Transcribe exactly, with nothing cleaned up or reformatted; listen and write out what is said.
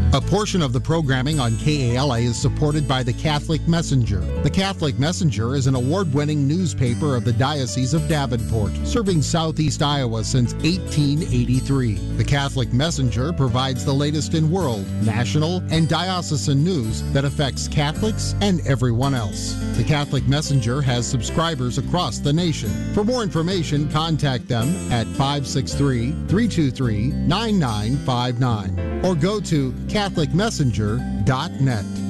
A portion of the programming on K A L A is supported by the Catholic Messenger. The Catholic Messenger is an award-winning newspaper of the Diocese of Davenport, serving southeast Iowa since eighteen eighty-three. The Catholic Messenger provides the latest in world, national, and diocesan news that affects Catholics and everyone else. The Catholic Messenger has subscribers across the nation. For more information, contact them at five six three, three two three, nine nine five nine or go to catholic messenger dot net.